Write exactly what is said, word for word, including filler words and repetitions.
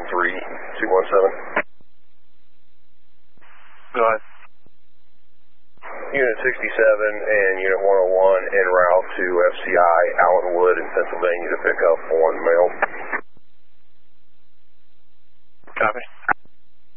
three two one seven. Go ahead. Unit sixty-seven and Unit one oh one en route to F C I Allenwood in Pennsylvania to pick up